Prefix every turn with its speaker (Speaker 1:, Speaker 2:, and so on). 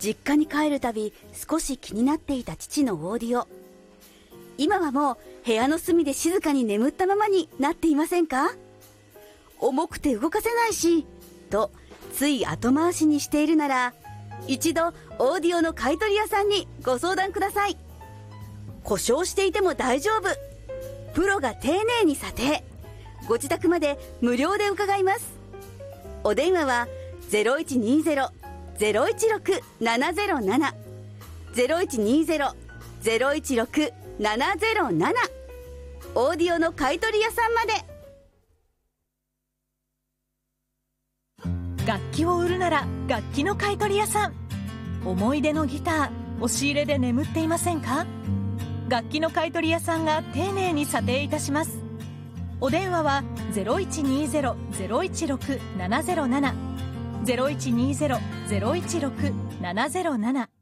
Speaker 1: 実家に帰るたび少し気になっていた父のオーディオ。今はもう部屋の隅で静かに眠ったままになっていませんか？重くて動かせないしとつい後回しにしているなら、一度オーディオの買い取り屋さんにご相談ください。故障していても大丈夫、プロが丁寧に査定、ご自宅まで無料で伺います。お電話は 0120-016-707 0120-016-707 オーディオの買い取り屋さんまで。
Speaker 2: 楽器を売るなら楽器の買い取り屋さん。思い出のギター、押し入れで眠っていませんか？楽器の買い取り屋さんが丁寧に査定いたします。お電話は 0120-016-707 0120-016-707